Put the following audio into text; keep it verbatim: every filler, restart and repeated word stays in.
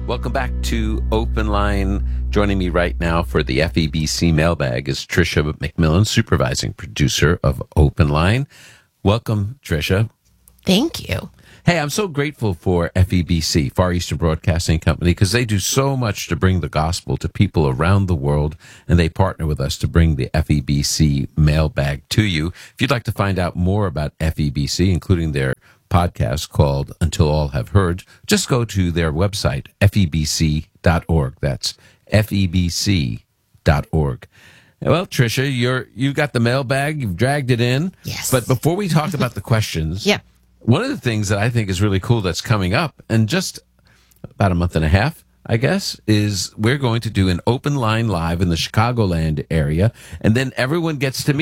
Welcome back to Open Line. Joining me right now for the F E B C mailbag is Tricia McMillan, supervising producer of Open Line. Welcome, Tricia. Thank you. Hey, I'm so grateful for F E B C, Far Eastern Broadcasting Company, because they do so much to bring the gospel to people around the world, and they partner with us to bring the F E B C mailbag to you. If you'd like to find out more about F E B C, including their podcast called Until All Have Heard, just go to their website, F E B C dot org. That's F E B C dot org. Well, Tricia, you're, you've got the mailbag. You've dragged it in. Yes. But before we talk about the questions, Yeah. one of the things that I think is really cool that's coming up in just about a month and a half, I guess, is we're going to do an Open Line Live in the Chicagoland area, and then everyone gets to meet